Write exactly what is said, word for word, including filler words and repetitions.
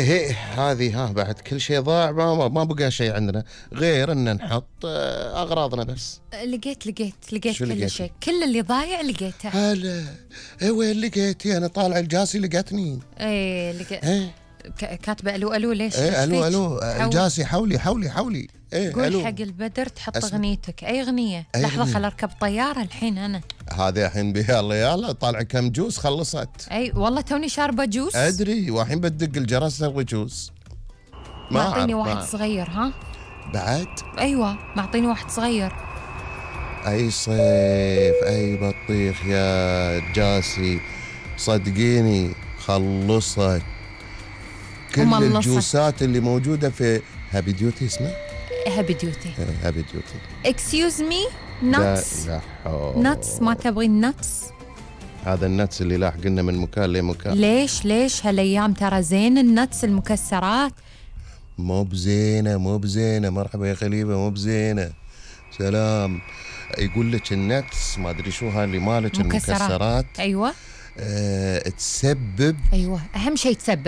ايه هذه ها بعد كل شيء ضاع، ما, ما بقى شيء عندنا غير ان نحط آه، اغراضنا بس. لقيت لقيت لقيت شو كل لقيتي؟ شيء، كل اللي ضايع لقيته. هلا ايه وين لقيتي؟ انا طالع الجاسي لقتني. ايه لقيت. ايه ك- كاتبه الو الو ليش؟ ايه إيش الو فيك؟ الو حول. الجاسي حولي حولي حولي. ايه قول الو. حق البدر تحط أسمع. اغنيتك. اي اغنيه؟ أي لحظه أغنية؟ خل اركب طياره الحين انا. هذه الحين بها يلا يلا طالع كم جوز خلصت. اي والله توني شاربه جوس. ادري والحين بتدق الجرس تبغي جوز. ما معطيني أعرف، واحد ما صغير ها. بعد ايوه معطيني واحد صغير. اي صيف اي بطيخ يا جاسي صدقيني خلصت كل وملصت. الجوسات اللي موجوده في هابي ديوتي. اسمه هابي ديوتي. إيه، هابي ديوتي. اكسكيوز مي. لا نتس. لا حول. نتس ما تبغين نتس؟ هذا النتس اللي لاحق لنا من مكان لمكان. ليش ليش هالايام ترى زين النتس المكسرات. مو بزينه مو بزينه. مرحبا يا خليفه مو بزينه. سلام. يقول لك النتس ما ادري شو هاي اللي مالك المكسرات. ايوه أه تسبب. ايوه اهم شيء تسبب.